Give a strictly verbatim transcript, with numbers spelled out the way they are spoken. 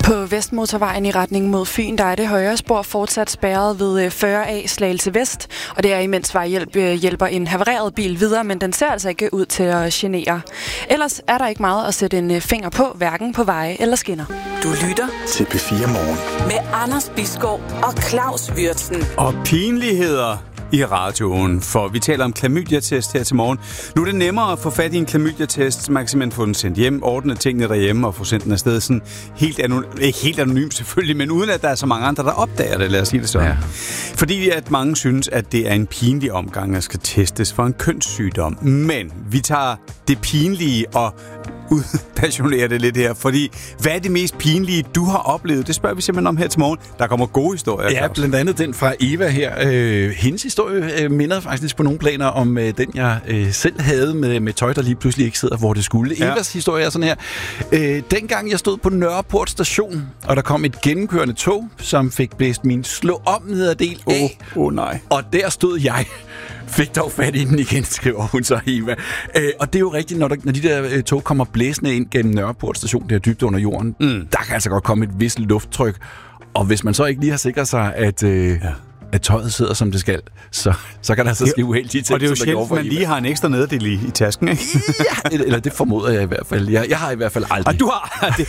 På Vestmotorvejen i retning mod Fyn, der er det højre spor fortsat spærret ved fyrre A Slagelse Vest, og det er imens vejhjælp hjælper en havareret bil videre, men den ser altså ikke ud til at genere. Ellers er der ikke meget at sætte en finger på, hverken på veje eller skinner. Du lytter til P fire Morgen med Anders Bisgaard og Claus Würtzen. Og pinligheder i radioen, for vi taler om klamydia-test her til morgen. Nu er det nemmere at få fat i en klamydia-test. Man kan simpelthen få den sendt hjem, ordne tingene derhjemme og få sendt den afsted sådan helt anonym, ikke helt anonym selvfølgelig, men uden at der er så mange andre, der opdager det, lad os sige det sådan. Ja. Fordi at mange synes, at det er en pinlig omgang, at skal testes for en kønssygdom. Men vi tager det pinlige og udpassionerer det lidt her, fordi hvad er det mest pinlige, du har oplevet? Det spørger vi simpelthen om her til morgen. Der kommer gode historier. Ja, blandt andet den fra Eva her. Øh, hendes historie øh, minder faktisk på nogle planer om øh, den, jeg øh, selv havde med, med tøj, der lige pludselig ikke sidder, hvor det skulle. Ja. Evas historie er sådan her. Øh, dengang jeg stod på Nørreport station, og der kom et gennemkørende tog, som fik blæst min slå om nederdel af. Åh oh, oh, nej. Og der stod jeg. Fik dog fat i den igen, skriver hun så, Eva. Øh, og det er jo rigtigt, når, der, når de der øh, tog kommer blæsende ind gennem Nørreport station, der er dybt under jorden, mm. der kan altså godt komme et vist lufttryk. Og hvis man så ikke lige har sikret sig, at, øh, ja. at tøjet sidder, som det skal, så, så kan der altså ske uheldige ting. Og det er jo sjældent, at man lige har en ekstra nederdel i, i tasken, ikke? Ja, eller det formoder jeg i hvert fald. Jeg, jeg har i hvert fald aldrig. Og du har det.